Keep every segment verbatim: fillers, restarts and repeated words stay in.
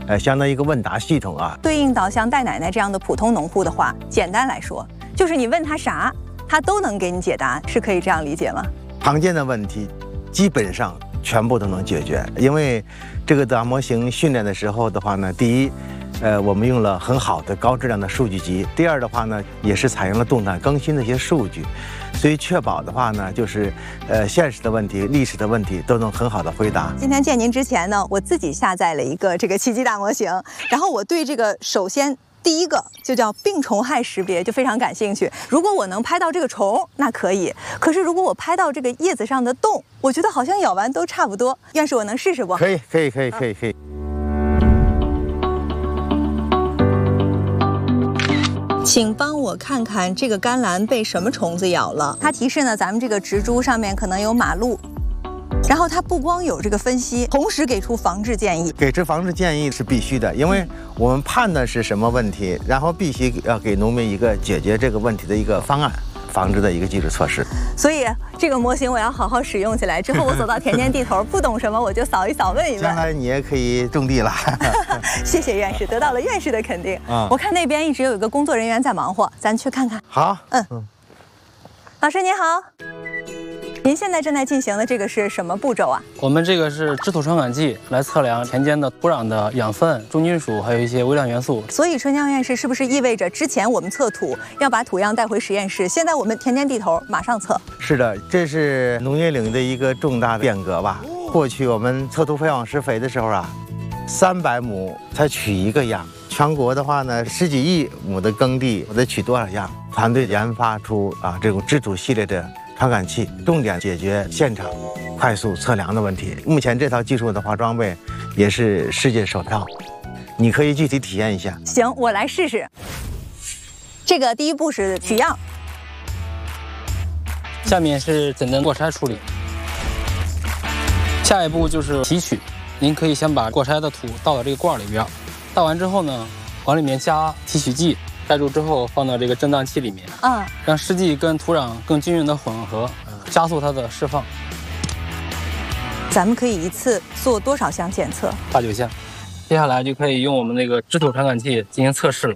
呃相当于一个问答系统啊。 对应到像戴奶奶这样的普通农户的话，简单来说，就是你问他啥，他都能给你解答，是可以这样理解吗？ 常见的问题，基本上全部都能解决，因为这个大模型训练的时候的话呢，第一。 呃，我们用了很好的高质量的数据集。第二的话呢，也是采用了动态更新的一些数据，所以确保的话呢，就是呃现实的问题、历史的问题都能很好的回答。 今天见您之前呢，我自己下载了一个这个奇迹大模型，然后我对这个首先第一个就叫病虫害识别就非常感兴趣。如果我能拍到这个虫，那可以；可是如果我拍到这个叶子上的洞，我觉得好像咬完都差不多。院士，我能试试不？ 可以，可以，可以，可以，可以。 请帮我看看这个甘蓝被什么虫子咬了。它提示呢，咱们这个植株上面可能有马路，然后它不光有这个分析，同时给出防治建议。 给出防治建议是必须的，因为我们判断是什么问题，然后必须要给农民一个解决这个问题的一个方案。 防治的一个基础措施， 所以这个模型我要好好使用起来。之后我走到田间地头，不懂什么我就扫一扫，问一问。 将来你也可以种地了。 谢谢院士，得到了院士的肯定。啊，我看那边一直有一个工作人员在忙活，咱去看看。 好， 嗯嗯。老师您好，您现在正在进行的这个是什么步骤啊？ 我们这个是质土传感器，来测量田间的土壤的养分、重金属，还有一些微量元素。 所以春江院士是不是意味着之前我们测土要把土样带回实验室，现在我们田间地头马上测？ 是的，这是农业领域的一个重大变革吧。过去我们测土培养施肥的时候啊，三百亩才取一个样，全国的话呢，十几亿亩的耕地，我得取多少样？团队研发出啊这种质土系列的。 传感器重点解决现场快速测量的问题。目前这套技术的话，装备也是世界首套，你可以具体体验一下。 行，我来试试。这个第一步是取样， 下面是简单过筛处理，下一步就是提取。您可以先把过筛的土倒到这个罐里边，倒完之后呢，往里面加提取剂。 盖住之后，放到这个震荡器里面，嗯，让湿剂跟土壤更均匀的混合，加速它的释放。 咱们可以一次做多少项检测？ 八九项。接下来就可以用我们那个质土传感器进行测试了。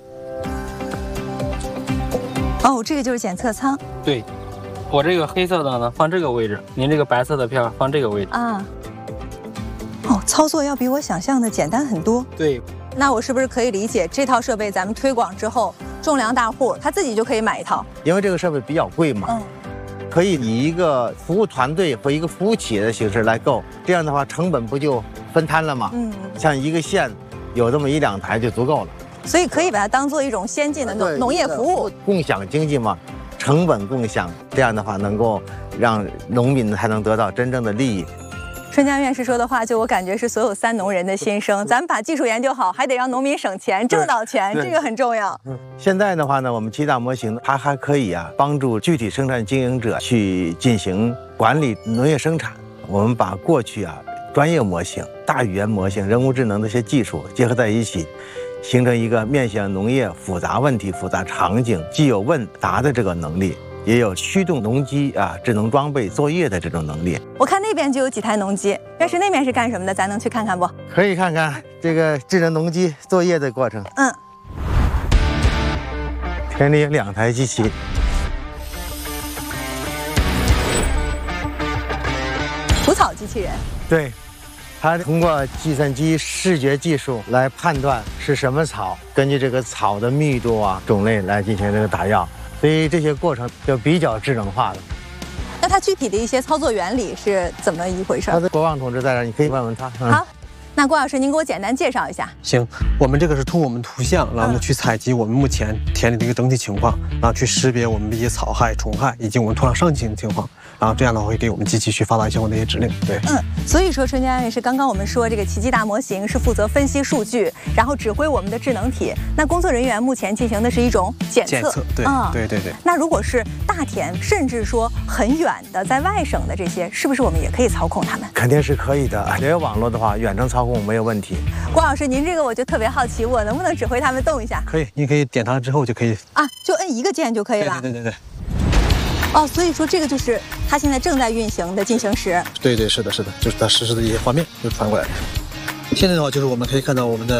哦，这个就是检测舱。 对，我这个黑色的呢放这个位置，您这个白色的片放这个位置。啊。 哦，操作要比我想象的简单很多。 对。 那我是不是可以理解这套设备咱们推广之后，种粮大户他自己就可以买一套？ 因为这个设备比较贵嘛，嗯，可以以一个服务团队和一个服务企业的形式来购，这样的话成本不就分摊了吗？嗯，像一个县有这么一两台就足够了， 所以可以把它当做一种先进的农农业服务， 共享经济嘛，成本共享，这样的话能够让农民才能得到真正的利益。 春江院士说的话，就我感觉是所有三农人的心声。咱们把技术研究好，还得让农民省钱、挣到钱，这个很重要。 现在的话呢，我们七大模型它还可以啊，帮助具体生产经营者去进行管理农业生产。我们把过去啊专业模型、大语言模型、人工智能的一些技术结合在一起，形成一个面向农业复杂问题、复杂场景，既有问答的这个能力。 也有驱动农机啊、智能装备作业的这种能力。 我看那边就有几台农机，要是那边是干什么的，咱能去看看不？ 可以看看这个智能农机作业的过程。嗯，田里有两台机器， 除草机器人。 对，它通过计算机视觉技术来判断是什么草，根据这个草的密度啊、种类来进行这个打药。 所以这些过程就比较智能化的。 那它具体的一些操作原理是怎么一回事？ 他的郭旺同志在这儿，你可以问问他。 嗯、好，那郭老师，您给我简单介绍一下。 行，我们这个是通过我们图像，然后呢去采集我们目前田里的一个整体情况，然后去识别我们的一些草害、虫害以及我们土壤上行的情况，然后这样的话会给我们机器去发到相关的一些指令。对， 嗯，所以说春江院士刚刚我们说这个奇迹大模型是负责分析数据，然后指挥我们的智能体。那工作人员目前进行的是一种检测。 检测，对，嗯、对对对。 那如果是大田，甚至说很远的在外省的这些，是不是我们也可以操控它们？ 肯定是可以的，只要有网络的话，远程操控没有问题。 郭老师，您这个我就特别好奇，我能不能指挥他们动一下？ 可以，你可以点它之后就可以啊，就摁一个键就可以了。 对对对对。 哦，所以说这个就是它现在正在运行的进行时。 对对，是的，是的，就是它实时的一些画面就传过来。现在的话，就是我们可以看到我们的